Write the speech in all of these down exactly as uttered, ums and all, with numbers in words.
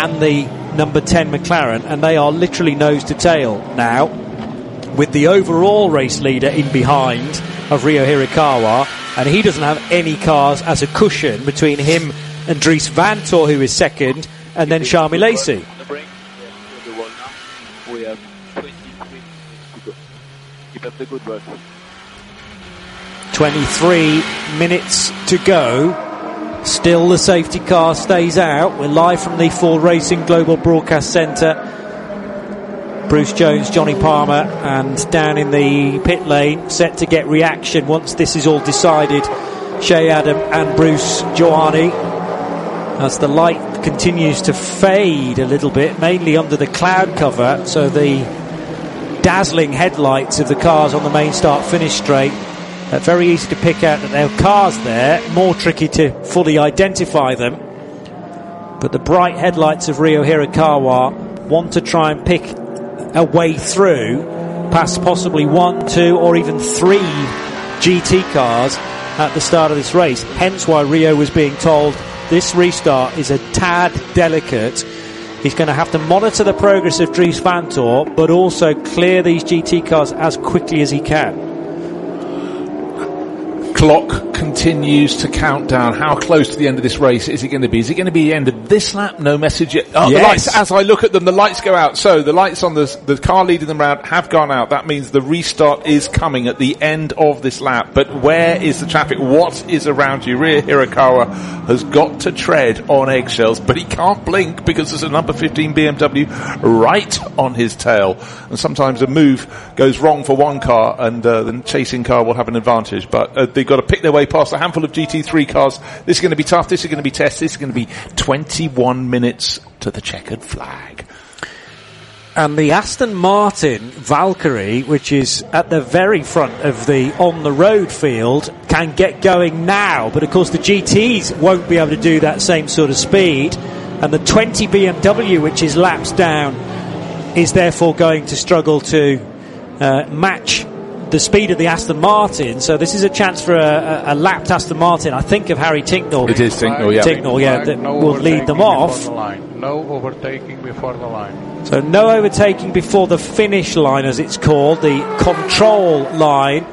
and the number ten McLaren, and they are literally nose to tail now, with the overall race leader in behind of Ryo Hirakawa, and he doesn't have any cars as a cushion between him and Dries Vanthoor, who is second, and then Sharmi Lacey. We have twenty-three to go. Keep up the good work. twenty-three minutes to go. Still the safety car stays out. We're live from the Ford Racing Global Broadcast Centre. Bruce Jones, Johnny Palmer, and down in the pit lane, set to get reaction once this is all decided, Shea Adam and Bruce Joani, as the light continues to fade a little bit, mainly under the cloud cover, so the dazzling headlights of the cars on the main start finish straight, uh, very easy to pick out that there are cars there, more tricky to fully identify them, but the bright headlights of Ryo Hirakawa want to try and pick a way through past possibly one, two or even three G T cars at the start of this race, hence why Ryo was being told this restart is a tad delicate. He's going to have to monitor the progress of Dries Vanthoor, but also clear these G T cars as quickly as he can. Clock continues to count down. How close to the end of this race is it going to be? Is it going to be the end of this lap? No message yet. Oh, yes. The lights, as I look at them, the lights go out. So the lights on the, the car leading them round have gone out. That means the restart is coming at the end of this lap. But where is the traffic? What is around you? Ryo Hirakawa has got to tread on eggshells, but he can't blink because there's a number fifteen B M W right on his tail. And sometimes a move goes wrong for one car and uh, the chasing car will have an advantage. But uh, they've got to pick their way past a handful of G T three cars. This is going to be tough. This is going to be test. This is going to be twenty-one minutes to the checkered flag. And the Aston Martin Valkyrie, which is at the very front of the on-the-road field, can get going now. But, of course, the G Ts won't be able to do that same sort of speed. And the twenty B M W, which is laps down, is therefore going to struggle to uh, match the speed of the Aston Martin. So this is a chance for a, a, a lapped Aston Martin. I think of Harry Tincknell. It is Tincknell, yeah. Tincknell, yeah, that no will lead them off. The line. No overtaking before the line. So no overtaking before the finish line, as it's called, the control line.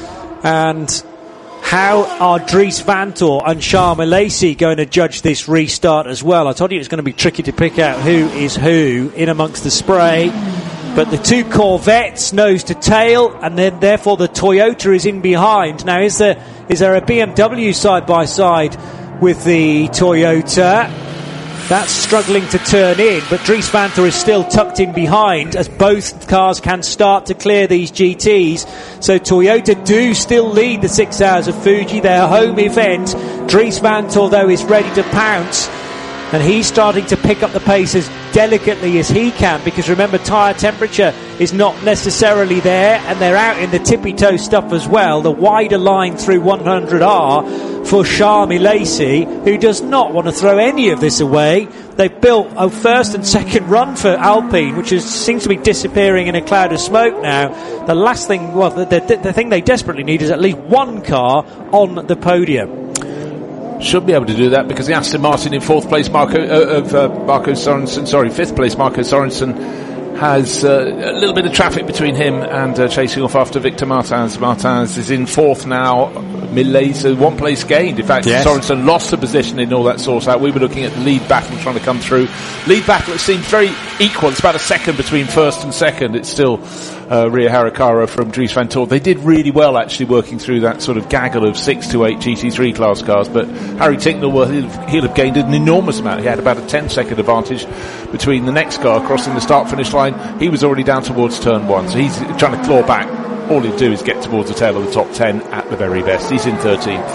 And how are Dries Vanthoor and Sharmi Lacey going to judge this restart as well? I told you it's going to be tricky to pick out who is who in amongst the spray. But the two Corvettes nose to tail, and then therefore the Toyota is in behind. Now, is there is there a B M W side by side with the Toyota? That's struggling to turn in, but Dries Vanthoor is still tucked in behind as both cars can start to clear these G Ts. So Toyota do still lead the six hours of Fuji, their home event. Dries Vanthoor, though, is ready to pounce. And he's starting to pick up the pace as delicately as he can, because remember, tyre temperature is not necessarily there, and they're out in the tippy-toe stuff as well. The wider line through one hundred R for Sharmi Lacey, who does not want to throw any of this away. They've built a first and second run for Alpine, which is, seems to be disappearing in a cloud of smoke now. The last thing, well, the, the, the thing they desperately need is at least one car on the podium. Should be able to do that because the Aston Martin in fourth place, Marco uh, of uh, Marco Sorensen, sorry, fifth place, Marco Sorensen, has uh, a little bit of traffic between him and uh, chasing off after Victor Martins. Martins is in fourth now. Millet's uh, one place gained. In fact, yes. Sorensen lost the position in all that sort out. We were looking at the lead battle trying to come through. Lead battle, it seems very equal. It's about a second between first and second. It's still uh, Ryo Hirakawa from Dries Vanthoor. They did really well actually working through that sort of gaggle of six to eight G T three class cars, but Harry Tincknell, well, he'll, he'll have gained an enormous amount. He had about a ten second advantage between the next car crossing the start finish line. He was already down towards turn one, so he's trying to claw back. All he'd do is get towards the tail of the top ten at the very best. He's in thirteenth.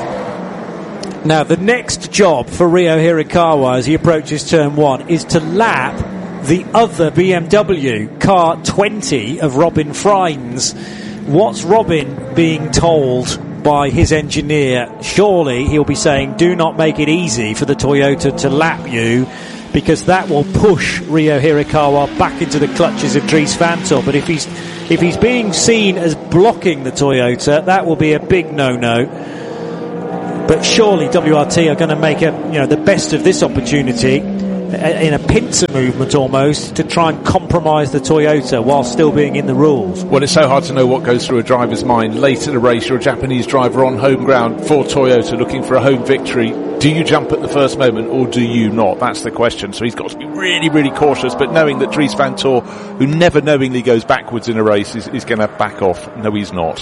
Now, the next job for Ryo Hirakawa as he approaches turn one is to lap the other B M W, car twenty of Robin Freins. What's Robin being told by his engineer? Surely he'll be saying, do not make it easy for the Toyota to lap you, because that will push Ryo Hirakawa back into the clutches of Dries Vanthoor. But if he's if he's being seen as blocking the Toyota, that will be a big no-no. But surely W R T are going to make a, you know, the best of this opportunity in a pincer movement almost to try and compromise the Toyota while still being in the rules. Well, it's so hard to know what goes through a driver's mind. Late in the race, you're a Japanese driver on home ground for Toyota looking for a home victory. Do you jump at the first moment or do you not? That's the question. So he's got to be really, really cautious, but knowing that Dries van Tor, who never knowingly goes backwards in a race, is, is going to back off. No, he's not.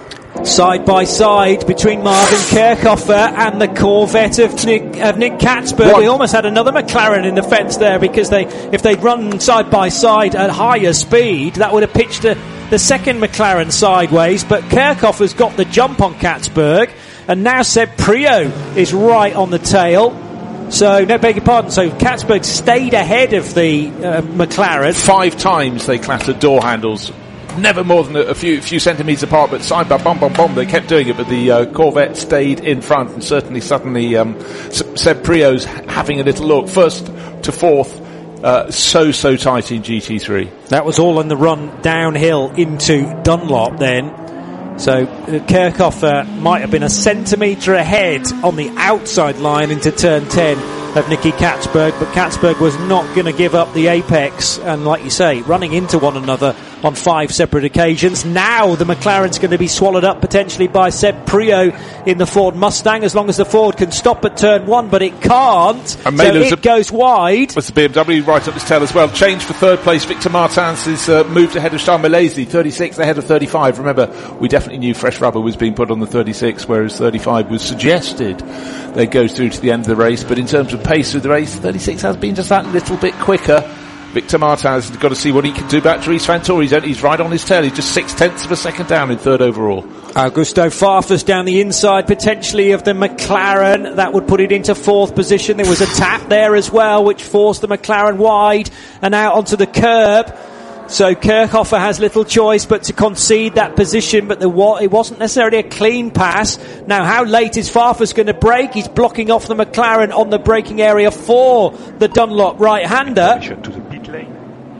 Side by side between Marvin Kerkhofer and the Corvette of Nick, of Nick Catsburg. We almost had another McLaren in the fence there, because they, if they'd run side by side at higher speed, that would have pitched a, the second McLaren sideways. But Kerkhofer's got the jump on Catsburg, and now Seb Priaulx is right on the tail. So, no, beg your pardon. So Catsburg stayed ahead of the uh, McLaren. Five times they clattered door handles. Never more than a few few centimetres apart, but side by bum bum bum, they kept doing it. But the uh, Corvette stayed in front, and certainly suddenly um, Seb Priaulx's having a little look. First to fourth, uh, so so tight in G T three. That was all in the run downhill into Dunlop then. So uh, Kerkhofer might have been a centimetre ahead on the outside line into turn ten of Nicky Catsburg, but Catsburg was not going to give up the apex, and like you say, running into one another on five separate occasions. Now the McLaren's going to be swallowed up potentially by Seb Priaulx in the Ford Mustang, as long as the Ford can stop at turn one, but it can't, and so it a, goes wide. Was the B M W right up his tail as well. Change for third place. Victor Martins is uh, moved ahead of Charles Malaysia, thirty-six ahead of thirty-five. Remember, we definitely knew fresh rubber was being put on the thirty-six, whereas thirty-five was suggested they go through to the end of the race. But in terms of pace of the race, thirty-six has been just that little bit quicker. Victor Martins has got to see what he can do back to Dries van Tor. He's, he's right on his tail. He's just six tenths of a second down in third overall. Augusto Farfus down the inside potentially of the McLaren. That would put it into fourth position. There was a tap there as well, which forced the McLaren wide and out onto the curb. So Kerkhofer has little choice but to concede that position, but the wa- it wasn't necessarily a clean pass. Now, how late is Farfus going to brake? He's blocking off the McLaren on the braking area for the Dunlop right-hander. To the pit lane.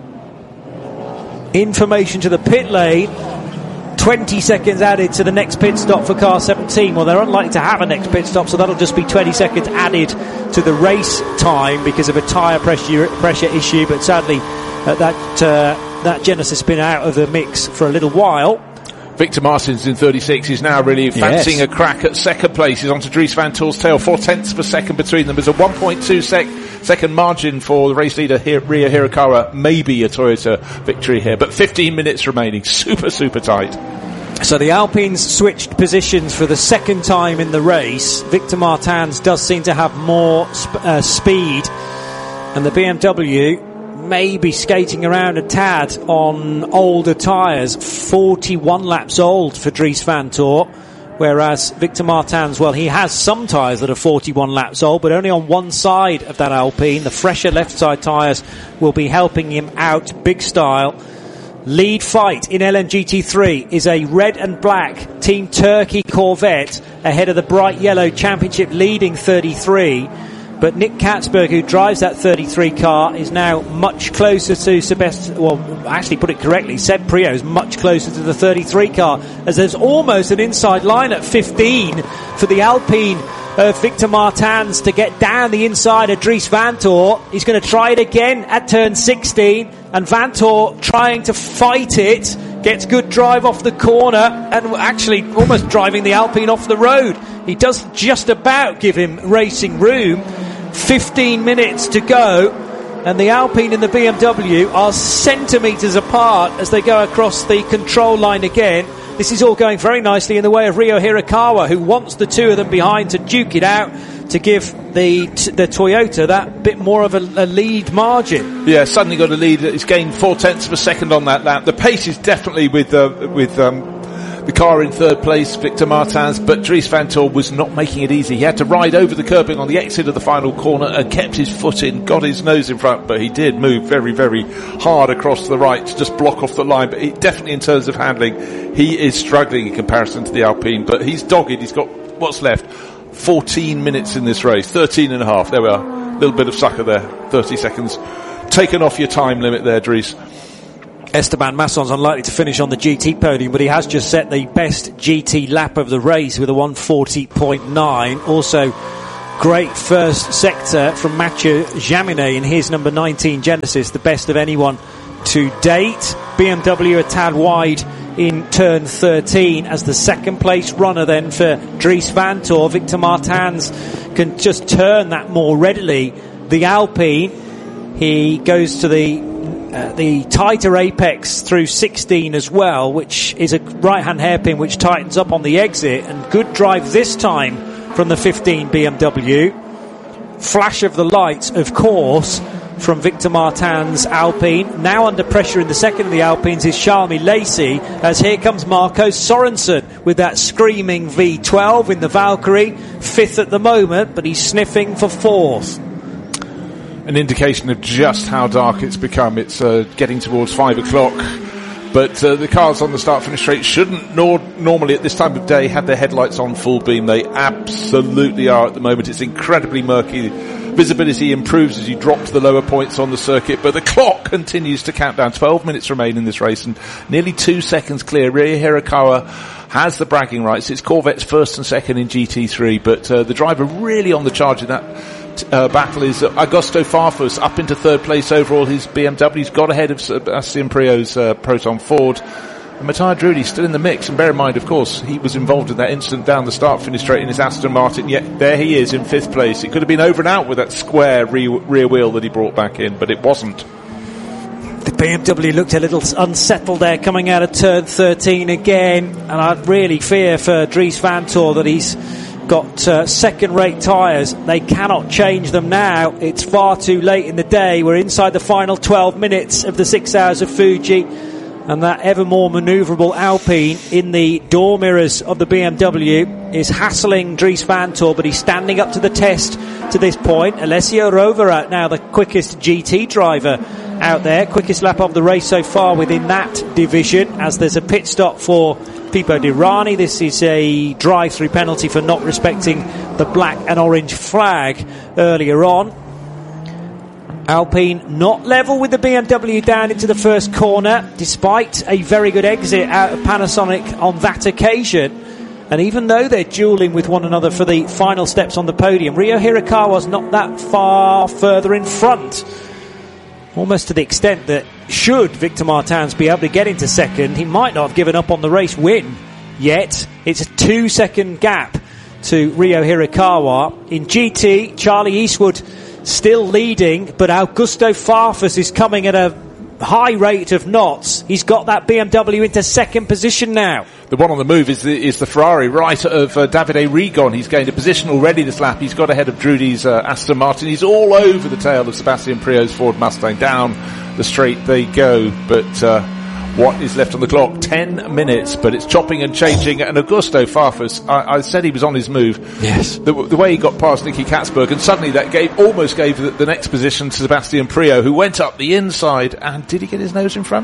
Information to the pit lane. twenty seconds added to the next pit stop for car seventeen. Well, they're unlikely to have a next pit stop, so that'll just be twenty seconds added to the race time because of a tyre pressure, pressure issue, but sadly uh, that... Uh, That Genesis been out of the mix for a little while. Victor Martins in thirty-six is now really fancying yes. a crack at second place. He's onto Dries van Tor's tail, four tenths of a second between them. There's a one point two sec- second margin for the race leader Hi- Ria Hirakawa. Maybe a Toyota victory here, but fifteen minutes remaining. Super, super tight. So the Alpines switched positions for the second time in the race. Victor Martins does seem to have more sp- uh, speed, and the B M W maybe skating around a tad on older tyres. forty-one laps old for Dries van Tor, whereas Victor Martins, well, he has some tyres that are forty-one laps old, but only on one side of that Alpine. The fresher left side tyres will be helping him out big style. Lead fight in L M G T three is a red and black Team Turkey Corvette ahead of the bright yellow championship leading thirty-three. But Nick Catsburg, who drives that thirty-three car, is now much closer to Sebastian, well, actually put it correctly, Seb Priaulx is much closer to the thirty-three car, as there's almost an inside line at fifteen for the Alpine of Victor Martins to get down the inside of Dries van Tor. He's going to try it again at turn sixteen, and van Tor trying to fight it, gets good drive off the corner, and actually almost driving the Alpine off the road. He does just about give him racing room. fifteen minutes to go, and the Alpine and the B M W are centimetres apart as they go across the control line again. This is all going very nicely in the way of Rio Hirakawa, who wants the two of them behind to duke it out, to give the the Toyota that bit more of a, a lead margin. Yeah, suddenly got a lead. He's gained four tenths of a second on that lap. The pace is definitely with uh, with um, the car in third place, Victor Martins, but Dries van Tor was not making it easy. He had to ride over the curbing on the exit of the final corner and kept his foot in, got his nose in front, but he did move very, very hard across to the right to just block off the line. But he, definitely in terms of handling, he is struggling in comparison to the Alpine, but he's dogged. He's got what's left, fourteen minutes in this race, thirteen and a half. There we are, a little bit of sucker there, thirty seconds taken off your time limit there, Dries. Esteban Masson's unlikely to finish on the G T podium, but he has just set the best G T lap of the race with a one forty point nine. Also great first sector from Mathieu Jaminet in his number nineteen Genesis, the best of anyone to date. B M W a tad wide in turn thirteen as the second place runner then for Dries Vanthoor. Victor Martins can just turn that more readily. The Alpine, he goes to the uh, the tighter apex through sixteen as well, which is a right hand hairpin which tightens up on the exit, and good drive this time from the fifteen B M W. Flash of the lights, of course, from Victor Martins' Alpine. Now under pressure in the second of the Alpines is Charles Lacey, as here comes Marco Sorensen with that screaming V twelve in the Valkyrie, fifth at the moment, but he's sniffing for fourth. An indication of just how dark it's become. It's uh, getting towards five o'clock. But uh, the cars on the start-finish straight shouldn't nor- normally at this time of day have their headlights on full beam. They absolutely are at the moment. It's incredibly murky. Visibility improves as you drop to the lower points on the circuit, but the clock continues to count down. twelve minutes remain in this race and nearly two seconds clear. Ryo Hirakawa has the bragging rights. It's Corvette's first and second in G T three, but uh, the driver really on the charge in that Uh, battle is uh, Augusto Farfus up into third place overall. His B M W's got ahead of Sebastian Priaulx's uh, Proton Ford. And Matteo Drudi still in the mix, and bear in mind, of course, he was involved in that incident down the start finish straight in his Aston Martin, yet there he is in fifth place. It could have been over and out with that square re- rear wheel that he brought back in, but it wasn't. The B M W looked a little unsettled there coming out of turn thirteen again, and I really fear for Dries Vanthoor that he's got uh, second-rate tyres. They cannot change them now. It's far too late in the day. We're inside the final twelve minutes of the six hours of Fuji, and that ever more manoeuvrable Alpine in the door mirrors of the B M W is hassling Dries Vanthoor, but he's standing up to the test to this point. Alessio Rovera now the quickest G T driver out there, quickest lap of the race so far within that division, as there's a pit stop for Pipo Derani. This is a drive-through penalty for not respecting the black and orange flag earlier on. Alpine not level with the B M W down into the first corner, despite a very good exit out of Panasonic on that occasion. And even though they're duelling with one another for the final steps on the podium, Ryo Hirakawa's not that far further in front. Almost to the extent that should Victor Martins be able to get into second, he might not have given up on the race win yet. It's a two second gap to Ryo Hirakawa. In G T, Charlie Eastwood still leading, but Augusto Farfus is coming at a high rate of knots. He's got that B M W into second position now. The one on the move is the, is the Ferrari, right of uh, Davide Rigon. He's gained a position already this lap. He's got ahead of Drudi's uh, Aston Martin. He's all over the tail of Sebastian Priaulx's Ford Mustang. Down the straight they go, but uh, what is left on the clock? Ten minutes, but it's chopping and changing. And Augusto Farfus, I, I said he was on his move. Yes. The, the way he got past Nicky Katzberg, and suddenly that gave almost gave the, the next position to Sebastian Priaulx, who went up the inside. And did he get his nose in front?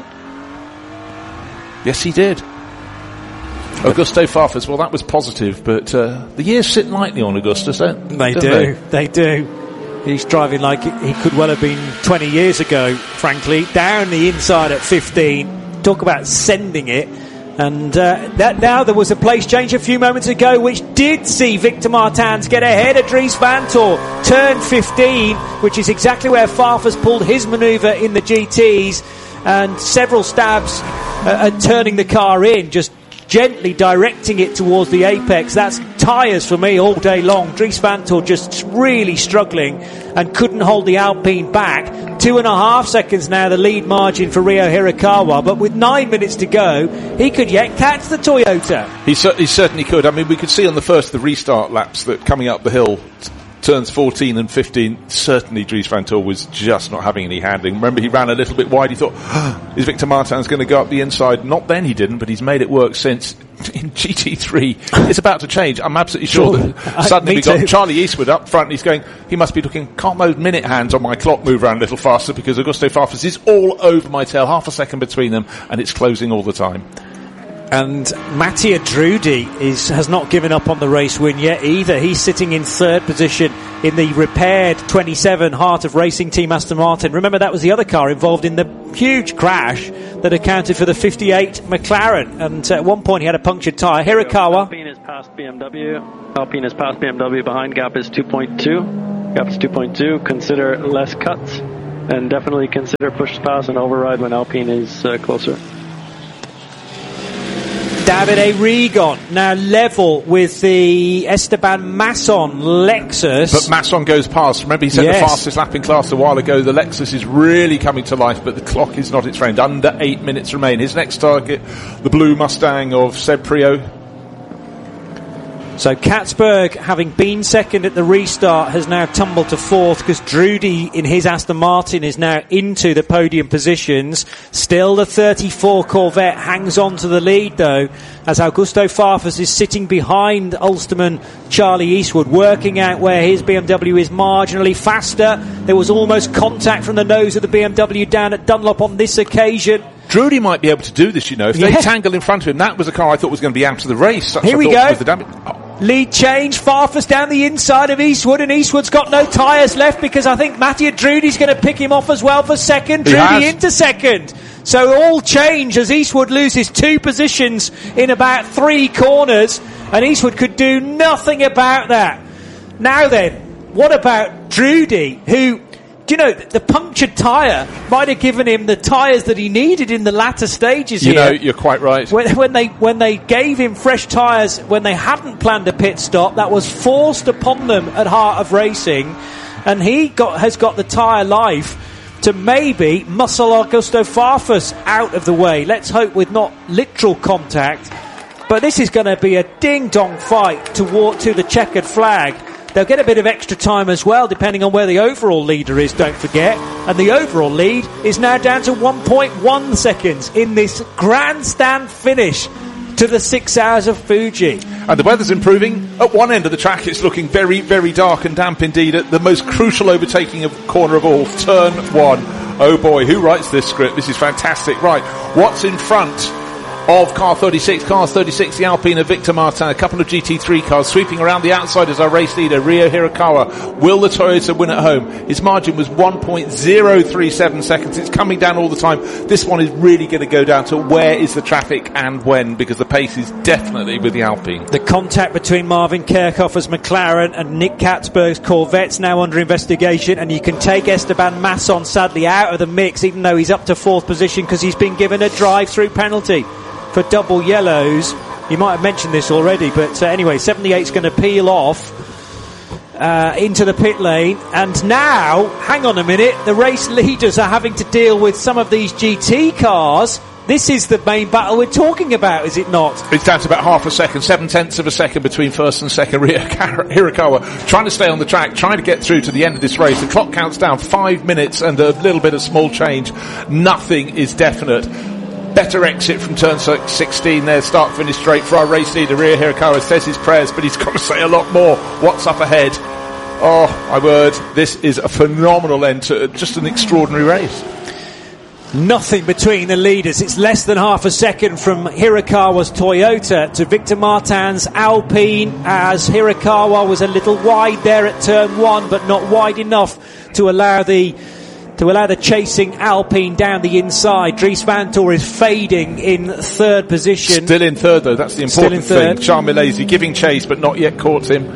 Yes, he did. Augusto Farfus, well, that was positive, but uh, the years sit lightly on Augustus, don't they? Don't do, they? they do. He's driving like he could well have been twenty years ago, frankly. Down the inside at fifteen. Talk about sending it. And uh, that now there was a place change a few moments ago, which did see Victor Martins get ahead of Dries Vanthoor. Turn fifteen, which is exactly where Farfus pulled his manoeuvre in the G Ts. And several stabs uh, at turning the car in, just gently directing it towards the apex. That's tyres for me all day long. Dries Vanthoor just really struggling and couldn't hold the Alpine back. Two and a half seconds now the lead margin for Ryo Hirakawa, but with nine minutes to go he could yet catch the Toyota. He, cer- he certainly could. I mean, we could see on the first the restart laps that coming up the hill, turns fourteen and fifteen, certainly Dries Vanthoor was just not having any handling. Remember, he ran a little bit wide. He thought, oh, is Victor Martins going to go up the inside? Not then he didn't, but he's made it work since. In G T three, it's about to change. I'm absolutely sure sure. that suddenly we got too. Charlie Eastwood up front, and he's going, he must be looking, can't those minute hands on my clock move around a little faster, because Augusto Farfus is all over my tail, half a second between them, and it's closing all the time. And Mattia Drudi is, has not given up on the race win yet either. He's sitting in third position in the repaired twenty-seven Heart of Racing Team Aston Martin. Remember, that was the other car involved in the huge crash that accounted for the fifty-eight McLaren. And uh, at one point he had a punctured tyre. Hirakawa Past B M W. Alpine is past B M W. Behind gap is two point two. Gap is two point two. Consider less cuts, and definitely consider push pass and override when Alpine is uh, closer. Davide Rigon now level with the Esteban Masson Lexus. But Masson goes past. Remember, he said yes. The fastest lap in class a while ago. The Lexus is really coming to life, but the clock is not its friend. Under eight minutes remain. His next target, the blue Mustang of Seb Priaulx. So Katzberg, having been second at the restart, has now tumbled to fourth because Drudy in his Aston Martin is now into the podium positions. Still the thirty-four Corvette hangs on to the lead though, as Augusto Farfus is sitting behind Ulsterman Charlie Eastwood, working out where his B M W is marginally faster. There was almost contact from the nose of the B M W down at Dunlop on this occasion. Drudy might be able to do this, you know. If yeah. they tangle in front of him, that was a car I thought was going to be out of the race. That's Here we go. Was the damage. Oh. Lead change, Farfus down the inside of Eastwood, and Eastwood's got no tyres left because I think Mattia Drudy's going to pick him off as well for second. Drudy into second. So all change as Eastwood loses two positions in about three corners, and Eastwood could do nothing about that. Now then, what about Drudy, who... Do you know, the punctured tyre might have given him the tyres that he needed in the latter stages you here. You know, you're quite right. When, when they when they gave him fresh tyres, when they hadn't planned a pit stop, that was forced upon them at Heart of Racing, and he got has got the tyre life to maybe muscle Augusto Farfus out of the way. Let's hope with not literal contact, but this is going to be a ding-dong fight toward to the checkered flag. They'll get a bit of extra time as well, depending on where the overall leader is, don't forget. And the overall lead is now down to one point one seconds in this grandstand finish to the six hours of Fuji. And the weather's improving. At one end of the track, it's looking very, very dark and damp indeed. At the most crucial overtaking of corner of all, turn one. Oh boy, who writes this script? This is fantastic. Right, what's in front of car thirty-six, car thirty-six, the Alpine of Victor Martin, a couple of G T three cars sweeping around the outside as our race leader, Ryo Hirakawa. Will the Toyota win at home? His margin was one point zero three seven seconds. It's coming down all the time. This one is really going to go down to where is the traffic and when, because the pace is definitely with the Alpine. The contact between Marvin Kerkhoff's McLaren and Nick Katzberg's Corvette's now under investigation, and you can take Esteban Masson sadly out of the mix, even though he's up to fourth position because he's been given a drive-through penalty for double yellows. You might have mentioned this already, but uh, anyway, seventy-eight's going to peel off uh, into the pit lane, and now, hang on a minute, the race leaders are having to deal with some of these G T cars. This is the main battle we're talking about, is it not? It's down to about half a second, seven tenths of a second between first and second. Hirakawa trying to stay on the track, trying to get through to the end of this race. The clock counts down five minutes and a little bit of small change. Nothing is definite. Better exit from turn sixteen there, start finish straight for our race leader. Ryo Hirakawa says his prayers, but he's got to say a lot more. What's up ahead? Oh, my word, this is a phenomenal end to just an extraordinary race. Nothing between the leaders. It's less than half a second from Hirakawa's Toyota to Victor Martin's Alpine, as Hirakawa was a little wide there at turn one, but not wide enough to allow the to allow the chasing Alpine down the inside. Dries Vanthoor is fading in third position. Still in third, though. That's the important thing. Charles Milesi giving chase, but not yet caught him.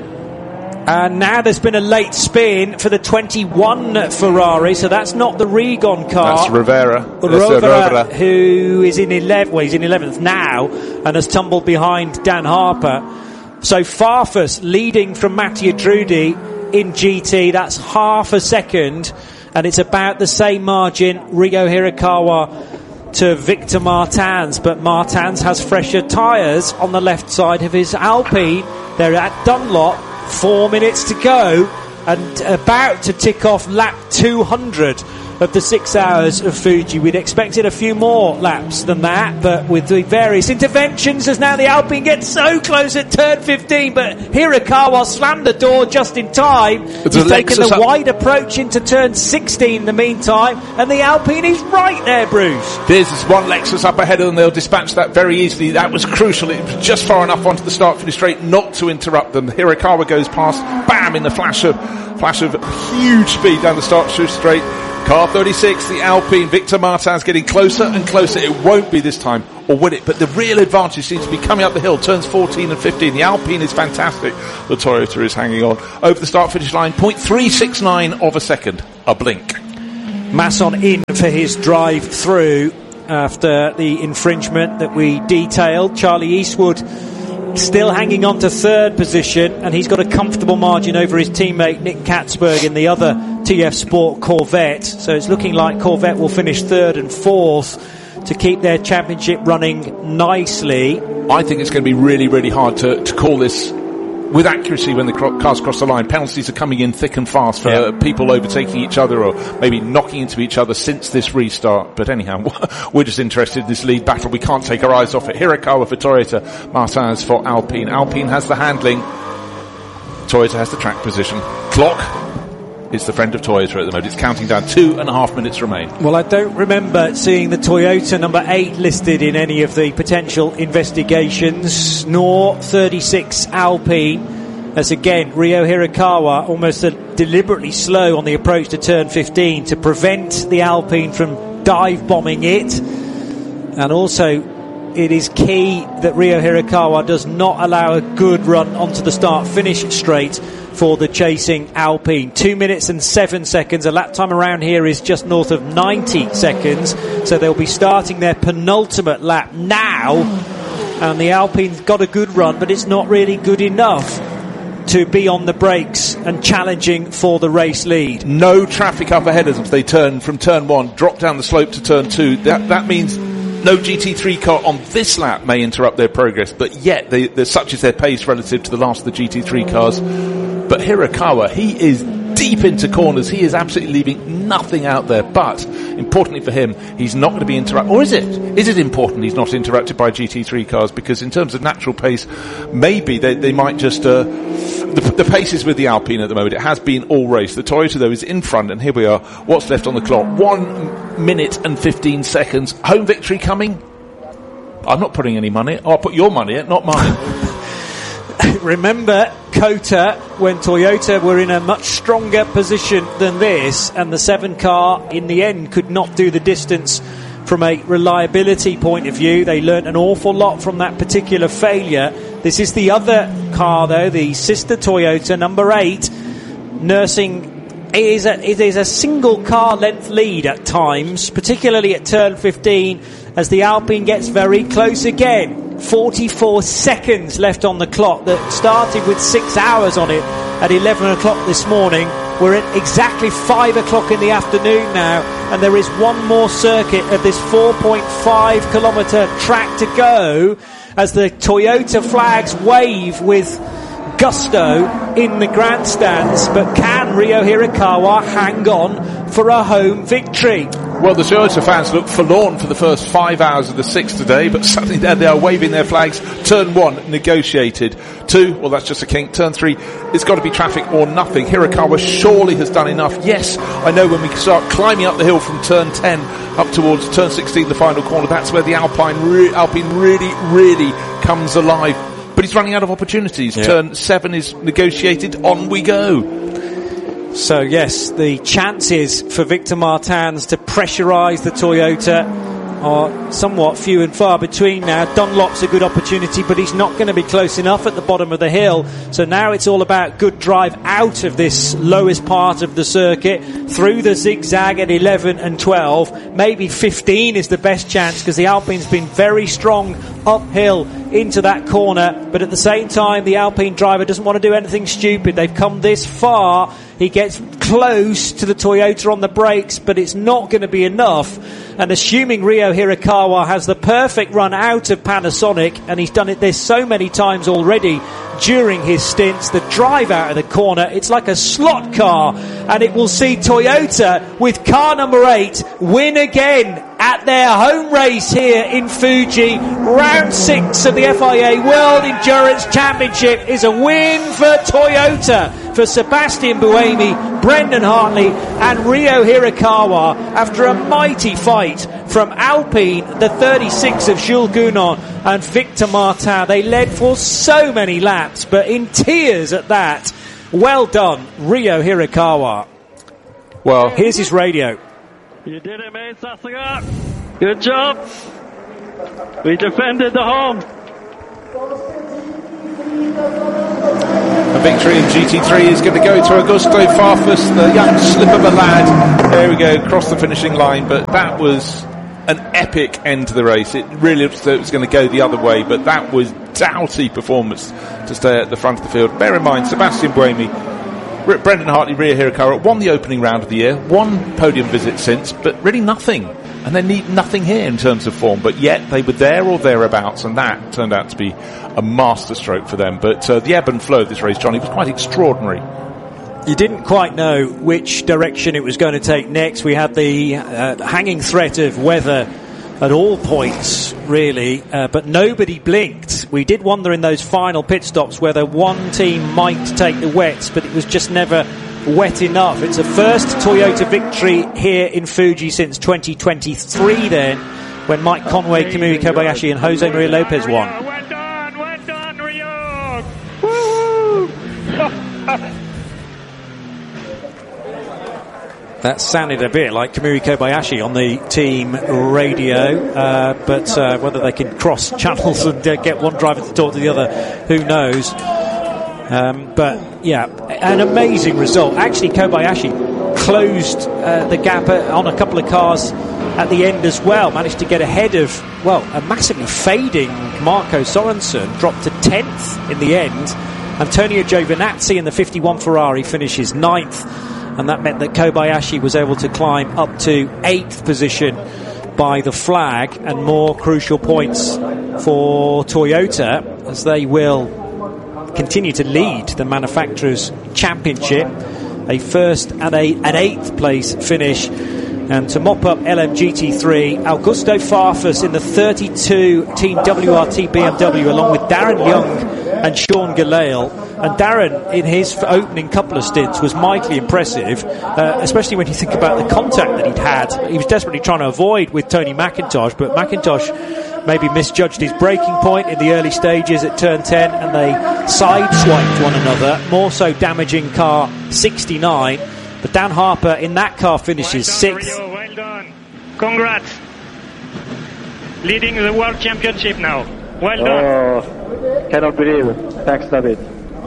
And now there's been a late spin for the twenty-one Ferrari, so that's not the Rigon car. That's Rivera. Rovera, who is in eleventh, well, he's in eleventh now, and has tumbled behind Dan Harper. So Farfus leading from Mattia Drudy in G T. That's half a second. And it's about the same margin, Ryo Hirakawa to Victor Martins. But Martins has fresher tyres on the left side of his Alpine. They're at Dunlop, four minutes to go, and about to tick off lap two hundred of the six hours of Fuji. We'd expected a few more laps than that, but with the various interventions, as now the Alpine gets so close at turn fifteen, but Hirakawa slammed the door just in time. He's taken the wide approach into turn sixteen in the meantime, and the Alpine is right there, Bruce. There's this one Lexus up ahead of them. They'll dispatch that very easily. That was crucial. It was just far enough onto the start finish straight not to interrupt them. Hirakawa goes past, bam, in the flash of flash of huge speed down the start finish straight. Car thirty-six, the Alpine, Victor Martins getting closer and closer. It won't be this time. or will it? But the real advantage seems to be coming up the hill, turns fourteen and fifteen. The Alpine is fantastic. The Toyota is hanging on. Over the start-finish line, point three six nine of a second. A blink. Masson in for his drive-through after the infringement that we detailed. Charlie Eastwood still hanging on to third position, and he's got a comfortable margin over his teammate Nick Katzberg in the other T F Sport Corvette. So it's looking like Corvette will finish third and fourth to keep their championship running nicely. I think it's going to be really, really hard to, to call this with accuracy when the cro- cars cross the line. Penalties are coming in thick and fast for yeah. people overtaking each other or maybe knocking into each other since this restart. But anyhow, we're just interested in this lead battle. We can't take our eyes off it. Hirakawa for Toyota, Martins for Alpine. Alpine has the handling. Toyota has the track position. Clock is the friend of Toyota at the moment. It's counting down. Two and a half minutes remain. Well, I don't remember seeing the Toyota number eight listed in any of the potential investigations, nor thirty-six Alpine, as again Ryo Hirakawa almost uh, deliberately slow on the approach to turn fifteen to prevent the Alpine from dive bombing it. And also it is key that Ryo Hirakawa does not allow a good run onto the start finish straight for the chasing Alpine. Two minutes and seven seconds. A lap time around here is just north of ninety seconds. So they'll be starting their penultimate lap now. And the Alpine's got a good run, but it's not really good enough to be on the brakes and challenging for the race lead. No traffic up ahead as they turn from turn one, drop down the slope to turn two. That, that means no G T three car on this lap may interrupt their progress, but yet they, they're such is their pace relative to the last of the G T three cars. But Hirakawa, he is deep into corners. He is absolutely leaving nothing out there. But importantly for him, he's not going to be interrupted. Or is it? Is it important he's not interrupted by G T three cars? Because in terms of natural pace, maybe they, they might just... Uh, the, the pace is with the Alpine at the moment. It has been all race. The Toyota, though, is in front. And here we are. What's left on the clock? One minute and fifteen seconds. Home victory coming? I'm not putting any money. I'll put your money in, not mine. Remember Kota when Toyota were in a much stronger position than this, and the seven car in the end could not do the distance from a reliability point of view. They learnt an awful lot from that particular failure. This is the other car though, the sister Toyota number eight, nursing it is a, it is a single car length lead at times, particularly at turn fifteen, as the Alpine gets very close again. forty-four seconds left on the clock that started with six hours on it at eleven o'clock this morning. We're at exactly five o'clock in the afternoon now, and there is one more circuit of this four point five kilometre track to go as the Toyota flags wave with gusto in the grandstands. But can Ryo Hirakawa hang on for a home victory? Well, the Toyota fans look forlorn for the first five hours of the six today, but suddenly there they are waving their flags. Turn one, negotiated. Two, well, that's just a kink. Turn three, it's got to be traffic or nothing. Hirakawa surely has done enough. Yes, I know when we start climbing up the hill from turn ten up towards turn sixteen, the final corner, that's where the Alpine, re- Alpine really, really comes alive. But he's running out of opportunities. Yeah. Turn seven is negotiated. On we go. So yes, the chances for Victor Martins to pressurise the Toyota are somewhat few and far between now. Dunlop's a good opportunity, but he's not going to be close enough at the bottom of the hill. So now it's all about good drive out of this lowest part of the circuit, through the zigzag at eleven and twelve. Maybe fifteen is the best chance, because the Alpine's been very strong uphill into that corner. But at the same time, the Alpine driver doesn't want to do anything stupid. They've come this far. He gets close to the Toyota on the brakes, but it's not going to be enough. And assuming Ryo Hirakawa has the perfect run out of Panasonic, and he's done it this so many times already during his stints, the drive out of the corner, it's like a slot car, and it will see Toyota with car number eight win again at their home race here in Fuji. Round six of the F I A World Endurance Championship is a win for Toyota, for Sebastian Buemi, Brendan Hartley and Ryo Hirakawa, after a mighty fight from Alpine, the thirty-six of Jules Gounon and Victor Martin. They led for so many laps, but in tears at that. Well done, Ryo Hirakawa. Well, here's his radio. You did it, mate, Sasuga. Good job. We defended the home. A victory in G T three is going to go to Augusto Farfus, the young slip of a lad. There we go, across the finishing line. But that was an epic end to the race. It really looked as though it was going to go the other way, but that was doughty performance to stay at the front of the field. Bear in mind, Sebastian Buemi, Brendan Hartley, Ria Hirakawa won the opening round of the year, one podium visit since, but really nothing. And they need nothing here in terms of form, but yet they were there or thereabouts, and that turned out to be a masterstroke for them. But uh, the ebb and flow of this race, Johnny, was quite extraordinary. You didn't quite know which direction it was going to take next. We had the uh, hanging threat of weather at all points, really, uh, but nobody blinked. We did wonder in those final pit stops whether one team might take the wets, but it was just never wet enough. It's a first Toyota victory here in Fuji since twenty twenty-three then, when Mike Conway, Kamui Kobayashi and Jose Maria Lopez won. Well done, well done, Rio! Woo! That sounded a bit like Kamui Kobayashi on the team radio, uh, but uh, whether they can cross channels and uh, get one driver to talk to the other, who knows. Um, but yeah, an amazing result. Actually, Kobayashi closed uh, the gap on a couple of cars at the end as well, managed to get ahead of, well, a massively fading Marco Sorensen, dropped to tenth in the end. Antonio Giovinazzi in the fifty-one Ferrari finishes ninth, and that meant that Kobayashi was able to climb up to eighth position by the flag, and more crucial points for Toyota as they will continue to lead the Manufacturers' Championship. A first and a, an eighth place finish. And to mop up L M G T three, Augusto Farfus in the thirty-two Team W R T B M W along with Darren Young and Sean Gelael. And Darren, in his opening couple of stints, was mightily impressive, uh, especially when you think about the contact that he'd had. He was desperately trying to avoid with Tony McIntosh, but McIntosh maybe misjudged his braking point in the early stages at turn ten, and they sideswiped one another, more so damaging car sixty-nine. But Dan Harper in that car finishes well done, sixth. Rio, well done. Congrats. Leading the World Championship now. Well done. Oh, cannot believe it. Thanks, David.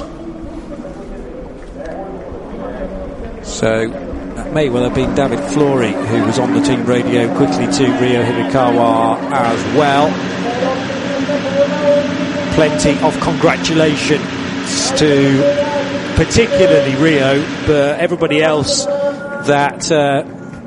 So that may well have been David Flory who was on the team radio, quickly to Rio Hirakawa as well. Plenty of congratulations to particularly Rio, but everybody else that uh,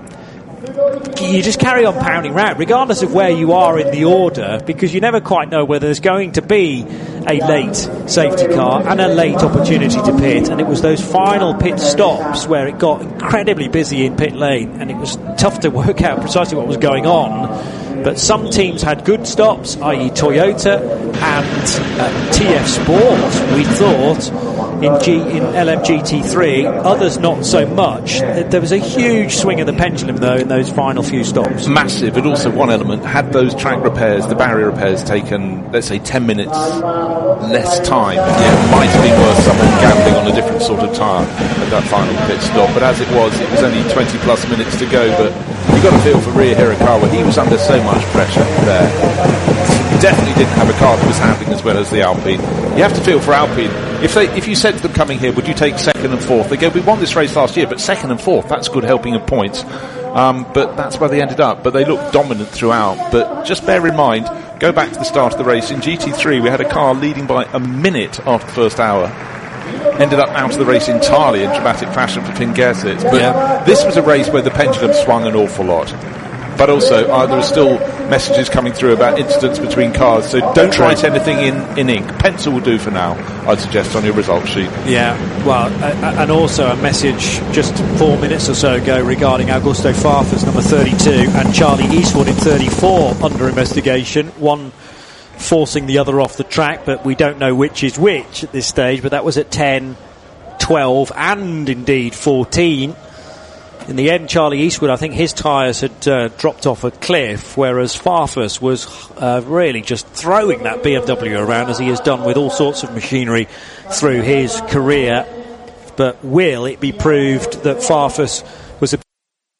you just carry on pounding round, regardless of where you are in the order, because you never quite know whether there's going to be a late safety car and a late opportunity to pit. And it was those final pit stops where it got incredibly busy in pit lane, and it was tough to work out precisely what was going on. But some teams had good stops, that is. Toyota and uh, T F Sport, we thought, in, G, in L M G T three. Others not so much. There was a huge swing of the pendulum, though, in those final few stops. Massive, but also one element, had those track repairs, the barrier repairs, taken, let's say, ten minutes less time, yeah, it might have been worth someone gambling on a different sort of tyre at that final pit stop. But as it was, it was only twenty plus minutes to go. But you got to feel for Ria Hirakawa. He was under so much pressure there. He definitely didn't have a car that was handling as well as the Alpine. You have to feel for Alpine. If they, if you said to them coming here, would you take second and fourth? They go, we won this race last year, but second and fourth, that's good helping of points. Um, but that's where they ended up. But they looked dominant throughout. But just bear in mind, go back to the start of the race. In G T three, we had a car leading by a minute after the first hour. Ended up out of the race entirely in dramatic fashion for Finn Gersitz. But yeah, this was a race where the pendulum swung an awful lot. But also, uh, there are still messages coming through about incidents between cars, so don't write anything in, in ink. Pencil will do for now, I'd suggest, on your result sheet. Yeah, well, uh, and also a message just four minutes or so ago regarding Augusto Farfus, number thirty-two, and Charlie Eastwood in thirty-four under investigation. One forcing the other off the track, but we don't know which is which at this stage. But that was at ten, twelve, and indeed fourteen. In the end, Charlie Eastwood, I think his tyres had uh, dropped off a cliff, whereas Farfus was uh, really just throwing that B M W around, as he has done with all sorts of machinery through his career. But will it be proved that Farfus was a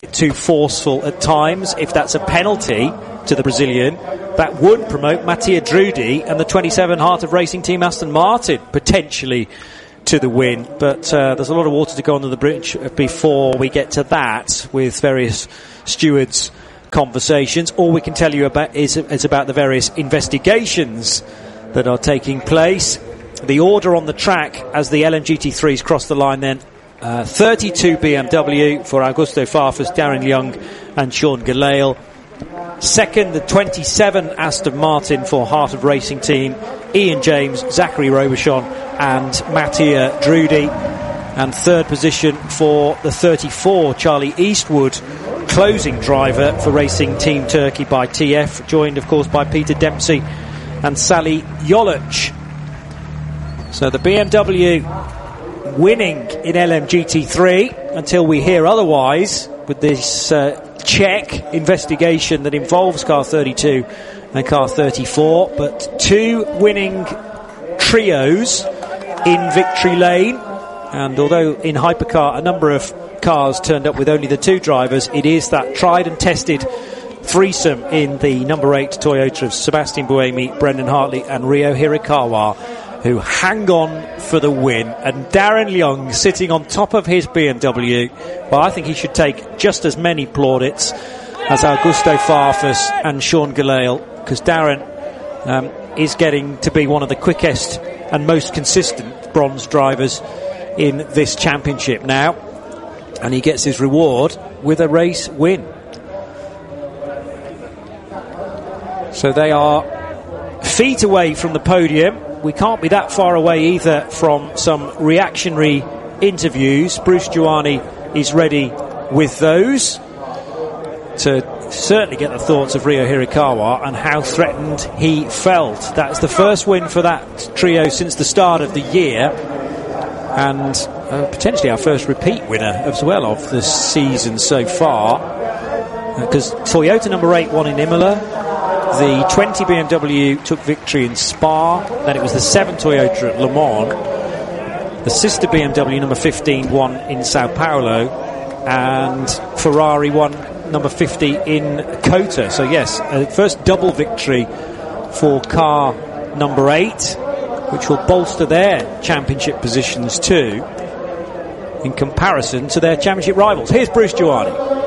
too forceful at times. If that's a penalty to the Brazilian, that would promote Mattia Drudi and the twenty-seven Heart of Racing Team Aston Martin potentially to the win. But uh, there's a lot of water to go under the bridge before we get to that with various stewards' conversations. All we can tell you about is, is about the various investigations that are taking place. The order on the track as the L M G T threes cross the line then: uh, thirty-two B M W for Augusto Farfus, Darren Young and Sean Gelael. Second, the twenty-seven Aston Martin for Heart of Racing Team, Ian James, Zachary Robichon and Mattia Drudi. And third position for the thirty-four, Charlie Eastwood, closing driver for Racing Team Turkey by T F, joined of course by Peter Dempsey and Sally Jolic. So the B M W winning in L M G T three until we hear otherwise with this uh, Czech investigation that involves car thirty-two and car thirty-four, but two winning trios in victory lane. And although in Hypercar a number of cars turned up with only the two drivers, it is that tried and tested threesome in the number eight Toyota of Sebastian Buemi, Brendan Hartley and Ryo Hirakawa who hang on for the win. And Darren Young sitting on top of his B M W, well, I think he should take just as many plaudits as Augusto Farfus and Sean Gelael, because Darren um, is getting to be one of the quickest and most consistent bronze drivers in this championship now, and he gets his reward with a race win. So they are feet away from the podium. We can't be that far away either from some reactionary interviews. Bruce Giuani is ready with those to certainly get the thoughts of Ryo Hirakawa and how threatened he felt. That's the first win for that trio since the start of the year, and uh, potentially our first repeat winner as well of the season so far, because uh, Toyota number eight won in Imola. The twenty B M W took victory in Spa. Then it was the seven Toyota at Le Mans. The sister B M W number fifteen won in Sao Paulo, and Ferrari won number fifty in Kota. So yes, uh, first double victory for car number eight, which will bolster their championship positions too in comparison to their championship rivals. Here's Bruce Giuani.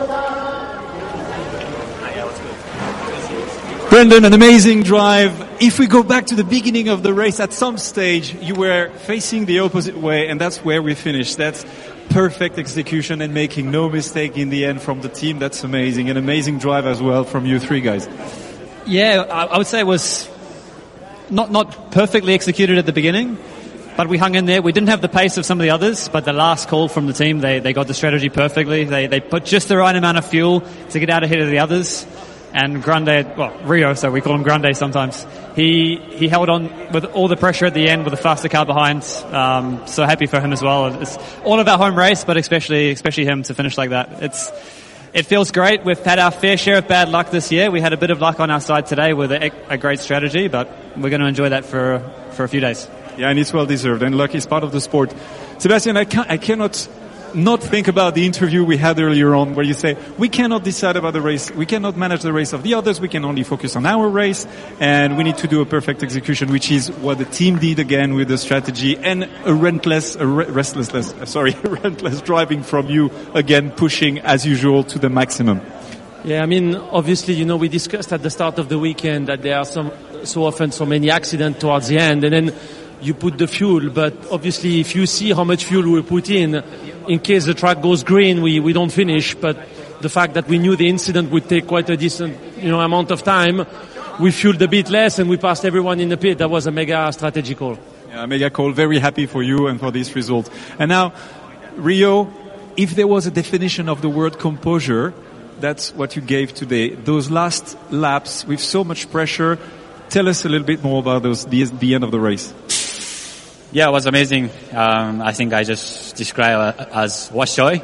Brendan, an amazing drive. If we go back to the beginning of the race, at some stage you were facing the opposite way, and that's where we finished. That's perfect execution and making no mistake in the end from the team. That's amazing. An amazing drive as well from you three guys. Yeah, I would say it was not not perfectly executed at the beginning, but we hung in there. We didn't have the pace of some of the others, but the last call from the team, they, they got the strategy perfectly. They, they put just the right amount of fuel to get out ahead of the others. And Grande, well, Rio, so we call him Grande sometimes, he he held on with all the pressure at the end with a faster car behind. Um, so happy for him as well. It's all of our home race, but especially especially him to finish like that. It's It feels great. We've had our fair share of bad luck this year. We had a bit of luck on our side today with a, a great strategy, but we're going to enjoy that for for a few days. Yeah, and it's well deserved, and luck is part of the sport. Sebastian, I, can't, I cannot not think about the interview we had earlier on where you say, we cannot decide about the race, we cannot manage the race of the others, we can only focus on our race, and we need to do a perfect execution, which is what the team did again with the strategy and a relentless, a re- restless, sorry, relentless driving from you, again pushing as usual to the maximum. Yeah, I mean, obviously, you know, we discussed at the start of the weekend that there are some so often so many accidents towards the end, and then you put the fuel, but obviously if you see how much fuel we put in, in case the track goes green, we, we don't finish, but the fact that we knew the incident would take quite a decent, you know, amount of time, we fueled a bit less and we passed everyone in the pit. That was a mega strategy call. Yeah, mega call. Very happy for you and for this result. And now, Rio, if there was a definition of the word composure, that's what you gave today. Those last laps with so much pressure, tell us a little bit more about those, the, the end of the race. Yeah, it was amazing. Um, I think I just described it as was joy.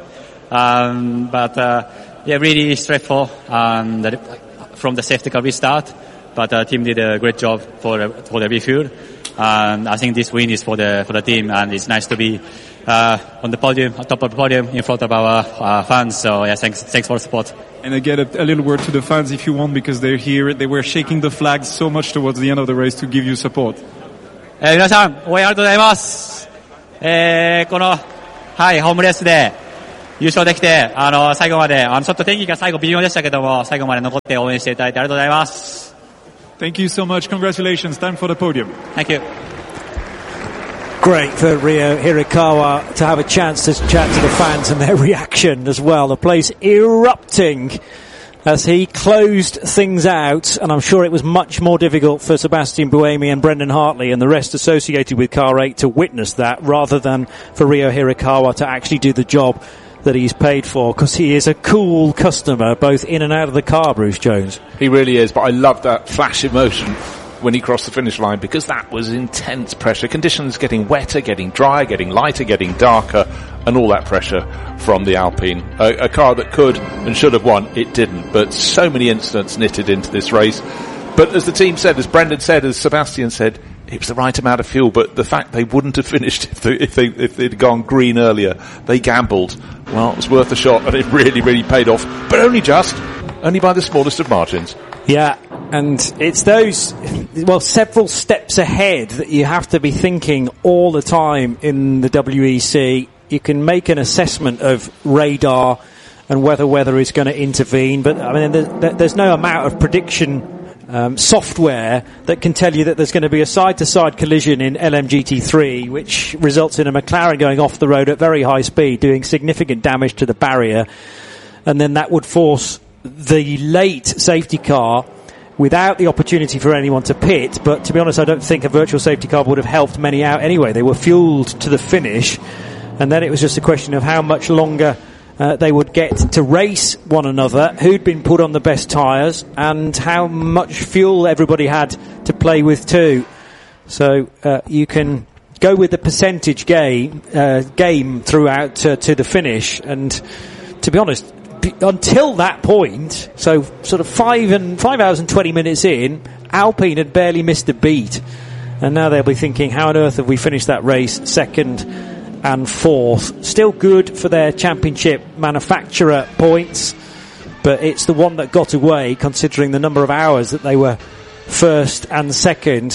Um, but, uh, yeah, really straightforward, um, that from the safety car restart. But the team did a great job for, for the refuel. And I think this win is for the, for the team, and it's nice to be uh, on the podium, on top of the podium, in front of our uh, fans. So yeah, thanks, thanks for the support. And I get a, a little word to the fans if you want, because they're here. They were shaking the flags so much towards the end of the race to give you support. えー、皆さん、応援ありがとうございます。えー、この、はい、ホームレースで優勝できて、あの、最後まで、あの、ちょっと天気が最後微妙でしたけども、最後まで残って応援していただいてありがとうございます。 Thank you so much. Congratulations. Time for the podium. Thank you. Great for Ryo Hirakawa to have a chance to chat to the fans and their reaction as well. The place erupting as he closed things out, and I'm sure it was much more difficult for Sebastian Buemi and Brendan Hartley and the rest associated with Car eight to witness that, rather than for Ryo Hirakawa to actually do the job that he's paid for, because he is a cool customer both in and out of the car, Bruce Jones. He really is, but I love that flash emotion when he crossed the finish line, because that was intense pressure. Conditions getting wetter, getting drier, getting lighter, getting darker, and all that pressure from the Alpine. A, a car that could and should have won, it didn't. But so many incidents knitted into this race. But as the team said, as Brendan said, as Sebastian said, it was the right amount of fuel. But the fact they wouldn't have finished if, they, if, they, if they'd gone green earlier, they gambled. Well, it was worth a shot, and it really, really paid off. But only just, only by the smallest of margins. Yeah, and it's those, well, several steps ahead that you have to be thinking all the time in the W E C. You can make an assessment of radar and whether weather is going to intervene, but I mean, there's, there's no amount of prediction um, software that can tell you that there's going to be a side-to-side collision in L M G T three, which results in a McLaren going off the road at very high speed, doing significant damage to the barrier, and then that would force the late safety car without the opportunity for anyone to pit. But to be honest, I don't think a virtual safety car would have helped many out anyway. They were fueled to the finish, and then it was just a question of how much longer uh, they would get to race one another, who'd been put on the best tyres, and how much fuel everybody had to play with too. So uh, you can go with the percentage game uh, game throughout uh, to the finish, and to be honest, until that point, so sort of five and five hours and twenty minutes in, Alpine had barely missed a beat, and now they'll be thinking, how on earth have we finished that race second and fourth? Still good for their championship manufacturer points, but it's the one that got away, considering the number of hours that they were first and second.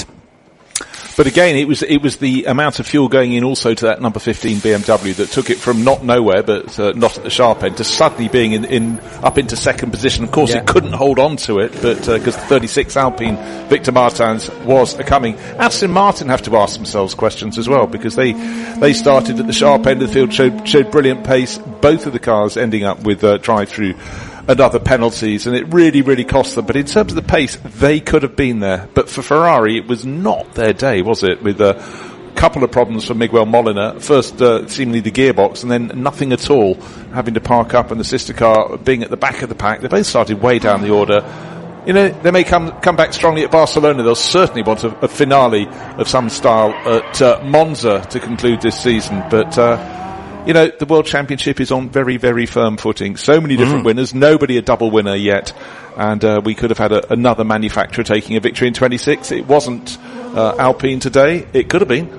But again, it was it was the amount of fuel going in also to that number fifteen B M W that took it from not nowhere, but uh, not at the sharp end, to suddenly being in, in up into second position. Of course, yeah. It couldn't hold on to it, but because uh, thirty-six Alpine Victor Martins was coming. Aston Martin have to ask themselves questions as well, because they they started at the sharp end of the field, showed showed brilliant pace. Both of the cars ending up with uh, drive-through and other penalties, and it really, really cost them. But in terms of the pace, they could have been there. But for Ferrari, it was not their day, was it? With a couple of problems for Miguel Molina. First, uh, seemingly the gearbox, and then nothing at all, having to park up, and the sister car being at the back of the pack. They both started way down the order. You know, they may come come back strongly at Barcelona. They'll certainly want a, a finale of some style at uh, Monza to conclude this season. But uh you know, the World Championship is on very, very firm footing. So many different mm. winners, nobody a double winner yet. And uh, we could have had a, another manufacturer taking a victory in twenty-six. It wasn't uh, Alpine today. It could have been.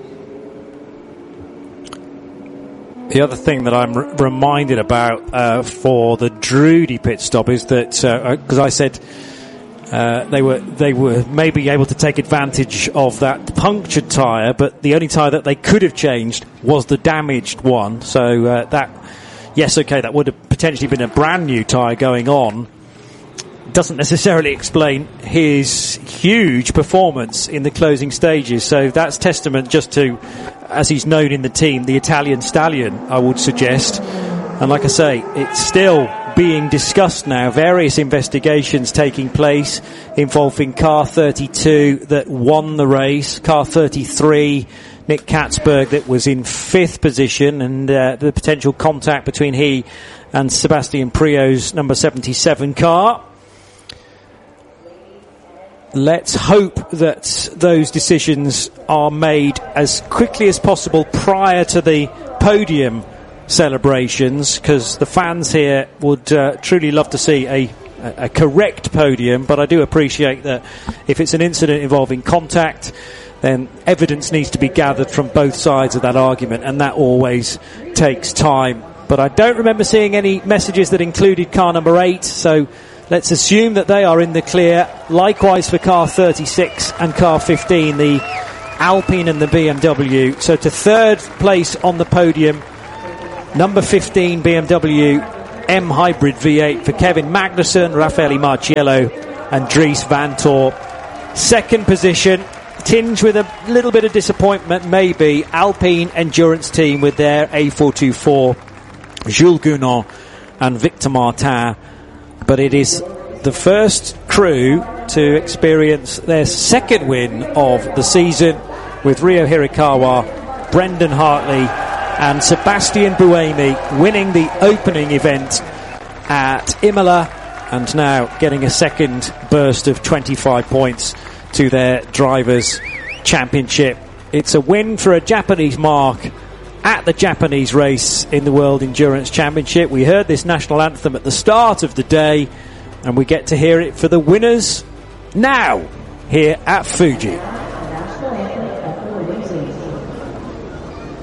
The other thing that I'm r- reminded about uh, for the Drudy pit stop is that, because uh, I said Uh, they were they were maybe able to take advantage of that punctured tyre, but the only tyre that they could have changed was the damaged one. So uh, that, yes, okay, that would have potentially been a brand new tyre going on. Doesn't necessarily explain his huge performance in the closing stages. So that's testament just to, as he's known in the team, the Italian stallion, I would suggest. And like I say, it's still being discussed now. Various investigations taking place involving car thirty-two that won the race, car thirty-three, Nick Katzberg, that was in fifth position, and uh, the potential contact between he and Sebastian Prio's number seventy-seven car. Let's hope that those decisions are made as quickly as possible prior to the podium celebrations, because the fans here would uh, truly love to see a, a, a correct podium. But I do appreciate that if it's an incident involving contact, then evidence needs to be gathered from both sides of that argument, and that always takes time. But I don't remember seeing any messages that included car number eight, so let's assume that they are in the clear. Likewise for car thirty-six and car fifteen, the Alpine and the B M W. So to third place on the podium, number fifteen B M W M Hybrid V eight for Kevin Magnussen, Raffaele Marciello and Dries Vanthoor. Second position, tinged with a little bit of disappointment maybe, Alpine Endurance Team with their A four twenty-four, Jules Gounon and Victor Martin. But it is the first crew to experience their second win of the season, with Ryo Hirakawa, Brendan Hartley and Sebastian Buemi winning the opening event at Imola, and now getting a second burst of twenty-five points to their Drivers' Championship. It's a win for a Japanese mark at the Japanese race in the World Endurance Championship. We heard this national anthem at the start of the day, and we get to hear it for the winners now here at Fuji.